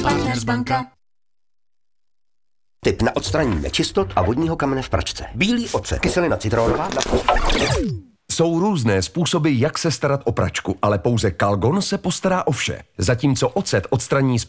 Partners banka. Tip na odstranění nečistot a vodního kamene v pračce. Bílý ocet, kyselina citronová. Jsou různé způsoby, jak se starat o pračku, ale pouze Calgon se postará o vše. Zatímco ocet odstraní